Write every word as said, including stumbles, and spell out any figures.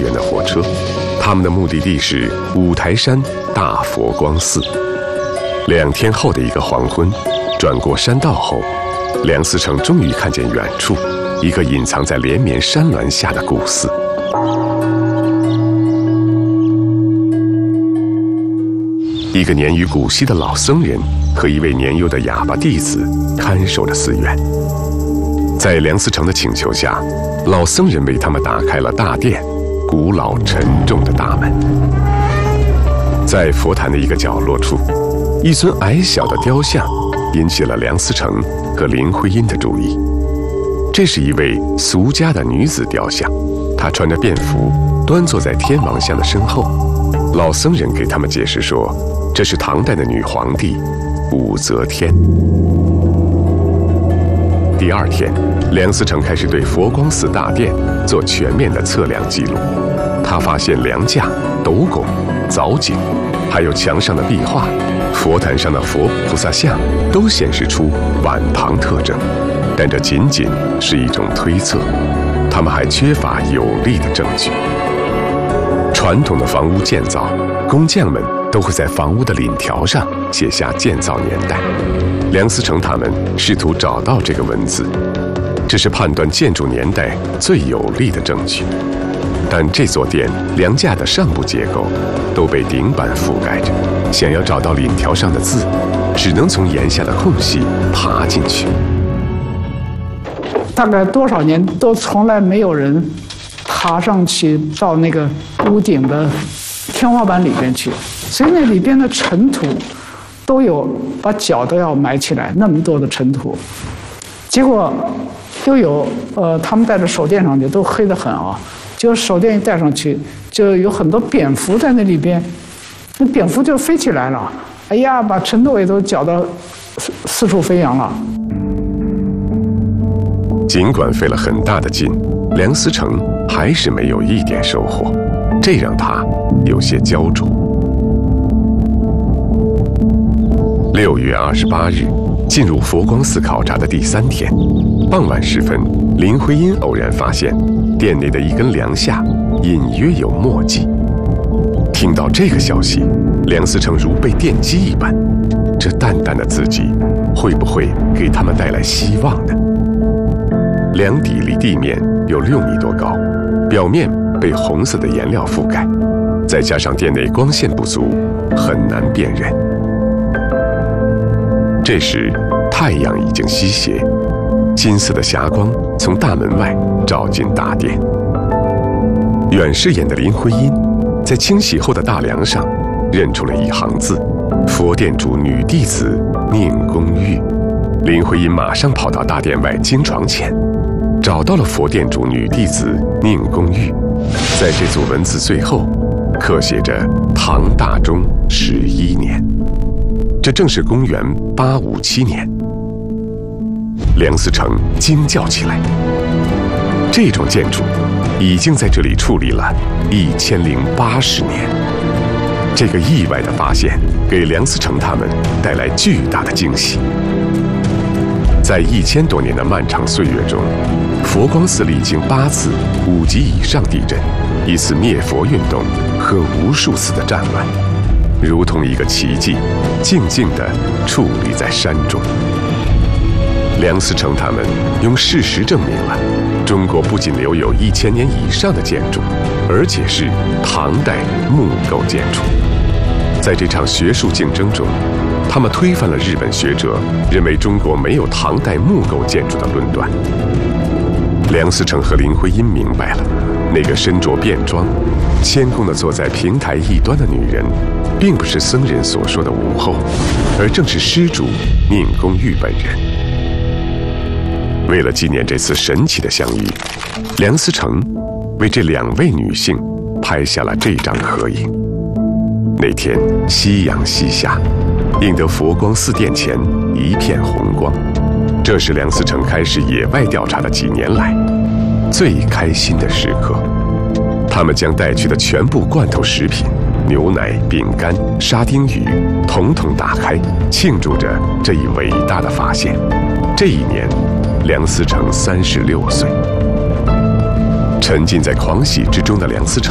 远的火车，他们的目的地是五台山大佛光寺。两天后的一个黄昏，转过山道后，梁思成终于看见远处一个隐藏在连绵山峦下的古寺。一个年逾古稀的老僧人和一位年幼的哑巴弟子看守着寺院。在梁思成的请求下，老僧人为他们打开了大殿古老沉重的大门。在佛坛的一个角落处，一尊矮小的雕像引起了梁思成和林徽因的注意。这是一位俗家的女子雕像，她穿着便服，端坐在天王像的身后。老僧人给他们解释说，这是唐代的女皇帝武则天。第二天，梁思成开始对佛光寺大殿做全面的测量记录。他发现梁架、斗拱、藻井，还有墙上的壁画、佛坛上的佛菩萨像，都显示出晚唐特征，但这仅仅是一种推测，他们还缺乏有力的证据。传统的房屋建造，工匠们都会在房屋的檩条上写下建造年代。梁思成他们试图找到这个文字，这是判断建筑年代最有力的证据。但这座殿梁架的上部结构都被顶板覆盖着，想要找到檩条上的字，只能从檐下的空隙爬进去。 大概多少年都从来没有人爬上去到那个屋顶的天花板里边去，所以那里边的尘土都有把脚都要埋起来，那么多的尘土，结果又有呃，他们带着手电上去都黑得很啊，就手电一带上去，就有很多蝙蝠在那里边，那蝙蝠就飞起来了，哎呀，把尘土也都搅得四四处飞扬了。 尽管费了很大的劲，梁思成还是没有一点收获，这让他有些焦灼。六月二十八日，进入佛光寺考察的第三天，傍晚时分，林徽因偶然发现殿内的一根梁下隐约有墨迹。听到这个消息，梁思成如被电击一般，这淡淡的字迹会不会给他们带来希望呢？梁底离地面有六米多高，表面被红色的颜料覆盖，再加上殿内光线不足，很难辨认。这时太阳已经西斜，金色的霞光从大门外照进大殿。远视眼的林徽因在清洗后的大梁上认出了一行字：佛殿主女弟子宁公玉。林徽因马上跑到大殿外经床前，找到了佛殿主女弟子宁公玉。在这组文字最后刻写着唐大中十一年，这正是公元八五七年。梁思成惊叫起来，这种建筑已经在这里矗立了一千零八十年。这个意外的发现给梁思成他们带来巨大的惊喜。在一千多年的漫长岁月中，佛光寺历经八次五级以上地震，一次灭佛运动和无数次的战乱，如同一个奇迹，静静地矗立在山中。梁思成他们用事实证明了，中国不仅留有一千年以上的建筑，而且是唐代木构建筑。在这场学术竞争中，他们推翻了日本学者认为中国没有唐代木构建筑的论断。梁思成和林徽因明白了，那个身着便装、谦恭地坐在平台一端的女人，并不是僧人所说的武后，而正是施主宁公玉本人。为了纪念这次神奇的相遇，梁思成为这两位女性拍下了这张合影。那天夕阳西下，映得佛光寺殿前一片红光。这是梁思成开始野外调查的几年来最开心的时刻。他们将带去的全部罐头食品、牛奶、饼干、沙丁鱼统统打开，庆祝着这一伟大的发现。这一年，梁思成三十六岁。沉浸在狂喜之中的梁思成